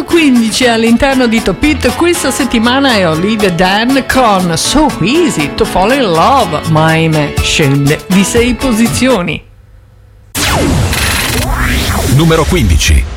15 all'interno di Top Hit questa settimana è Olivia Dan con So Easy to Fall in Love, ma ahimè scende di 6 posizioni. Numero 15.